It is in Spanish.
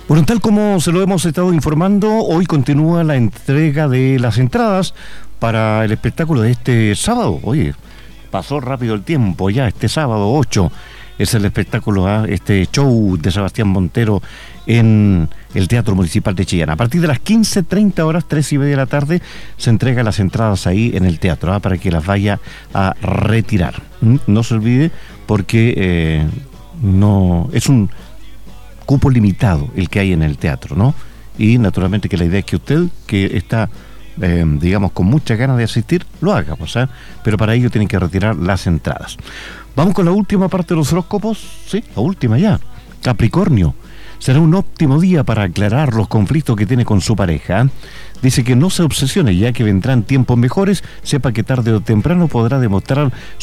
Bueno, tal como se lo hemos estado informando, hoy continúa la entrega de las entradas para el espectáculo de este sábado. Oye, pasó rápido el tiempo ya, este sábado 8 es el espectáculo, este show de Sebastián Montero en el Teatro Municipal de Chillán. A partir de las 15:30 horas, 3:30 de la tarde, se entregan las entradas ahí en el teatro, para que las vaya a retirar. No se olvide porque no es un cupo limitado el que hay en el teatro, ¿no? Y naturalmente que la idea es que usted, que está, digamos, con muchas ganas de asistir, lo haga, pues, pero para ello tienen que retirar las entradas. Vamos con la última parte de los horóscopos, sí, la última ya. Capricornio, será un óptimo día para aclarar los conflictos que tiene con su pareja. Dice que no se obsesione, ya que vendrán tiempos mejores, sepa que tarde o temprano podrá demostrar